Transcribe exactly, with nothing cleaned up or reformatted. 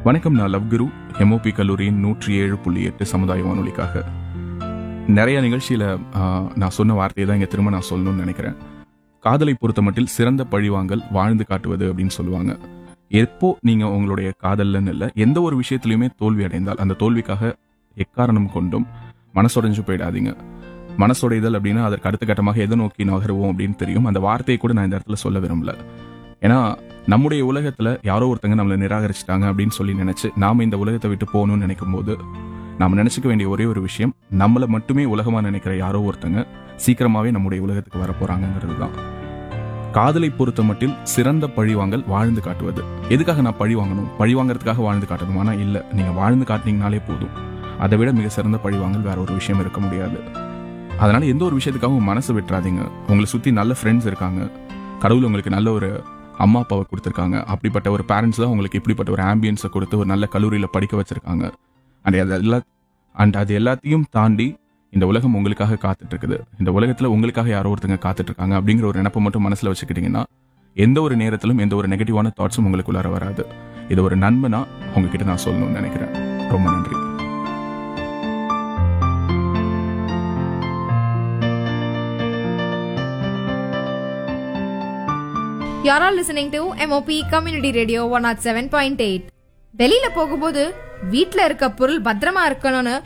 வணக்கம். நான் லவ்குரு, எம்ஓபி கல்லூரியின் நூற்றி ஏழு புள்ளி எட்டு சமுதாய வானொலிக்காக. நிறைய நிகழ்ச்சியில ஆஹ், நான் சொன்ன வார்த்தையை தான் இங்க திரும்ப நான் சொல்லணும்னு நினைக்கிறேன். காதலை பொறுத்த மட்டில் சிறந்த பழிவாங்கல் வாழ்ந்து காட்டுவது அப்படின்னு சொல்லுவாங்க. எப்போ நீங்க உங்களுடைய காதல்லன்னு இல்லை, எந்த ஒரு விஷயத்திலையுமே தோல்வி அடைந்தால் அந்த தோல்விக்காக எக்காரணம் கொண்டும் மனசுடைஞ்சு போயிடாதீங்க. மனசுடைதல் அப்படின்னா அதற்கு அடுத்த கட்டமாக எதை நோக்கி நகருவோம் அப்படின்னு தெரியும். அந்த வார்த்தையை கூட நான் இந்த இடத்துல சொல்ல விரும்பல. ஏன்னா நம்முடைய உலகத்துல யாரோ ஒருத்தங்க நம்மளை நிராகரிச்சிட்டாங்க அப்படின்னு சொல்லி நினைச்சு நாம இந்த உலகத்தை விட்டு போகணும்னு நினைக்கும் போது நாம நினைச்சுக்க வேண்டிய ஒரே ஒரு விஷயம், நம்மளை மட்டுமே உலகமா நினைக்கிற யாரோ ஒருத்தங்க சீக்கிரமாவே நம்முடைய உலகத்துக்கு வர போறாங்கிறது தான். காதலை பொறுத்த மட்டில் சிறந்த பழிவாங்கல் வாழ்ந்து காட்டுவது. எதுக்காக நான் பழி வாங்கணும்? பழி வாங்கறதுக்காக வாழ்ந்து காட்டணுமானா இல்ல. நீங்க வாழ்ந்து காட்டினீங்கனாலே போதும். அதை விட மிக சிறந்த பழிவாங்கல் வேற ஒரு விஷயம் இருக்க முடியாது. அதனால எந்த ஒரு விஷயத்துக்காகவும் மனசு விட்டுறாதீங்க. உங்களை சுத்தி நல்ல ஃப்ரெண்ட்ஸ் இருக்காங்க. கடவுள் உங்களுக்கு நல்ல ஒரு அம்மா அப்பாவை கொடுத்துருக்காங்க. அப்படிப்பட்ட ஒரு பேரண்ட்ஸ் தான் உங்களுக்கு இப்படிப்பட்ட ஒரு ஆம்பியன்ஸை கொடுத்து ஒரு நல்ல கல்லூரியில் படிக்க வச்சிருக்காங்க. அண்ட் அது எல்லா அண்ட் அது எல்லாத்தையும் தாண்டி இந்த உலகம் உங்களுக்காக காத்துட்டு இருக்குது. இந்த உலகத்தில் உங்களுக்காக யாரோ ஒருத்தங்க காத்துட்டு இருக்காங்க அப்படிங்கிற ஒரு நினைப்பை மட்டும் மனசில் வச்சுக்கிட்டீங்கன்னா எந்த ஒரு நேரத்திலும் எந்த ஒரு நெகட்டிவான தாட்ஸும் உங்களுக்குள்ளார வராது. இது ஒரு நன்மைனா உங்ககிட்ட நான் சொல்லணும்னு நினைக்கிறேன். ரொம்ப நன்றி. You're all listening to M O P Community Radio one oh seven point eight. வெளியில போகும்போது வீட்ல இருக்க பொருள் பத்திரமா இருக்கணும்னு